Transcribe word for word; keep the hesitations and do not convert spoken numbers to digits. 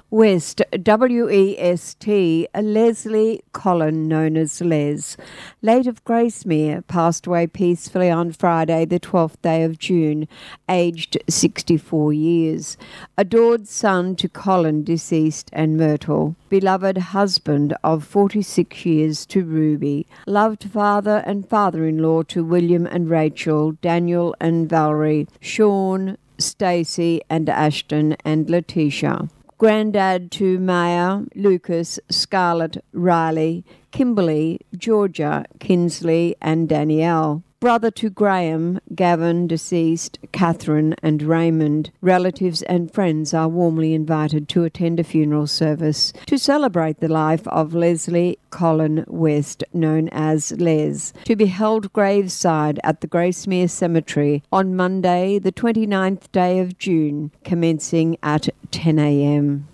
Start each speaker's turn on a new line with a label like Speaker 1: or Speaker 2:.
Speaker 1: West, W E S T, Leslie Collin, known as Les, late of Gracemere, passed away peacefully on Friday, the twelfth day of June, aged sixty-four years. Adored son to Colin, deceased, and Myrtle. Beloved husband of forty-six years to Ruby. Loved father and father-in-law to William and Rachel, Daniel and Valerie, Sean, Stacey and Ashton, and Letitia. Granddad to Maya, Lucas, Scarlett, Riley, Kimberly, Georgia, Kinsley, and Danielle. Brother to Graham, Gavin, deceased, Catherine, and Raymond. Relatives and friends are warmly invited to attend a funeral service to celebrate the life of Leslie Collin West, known as Les, to be held graveside at the Gracemere Cemetery on Monday, the twenty-ninth day of June, commencing at ten a.m.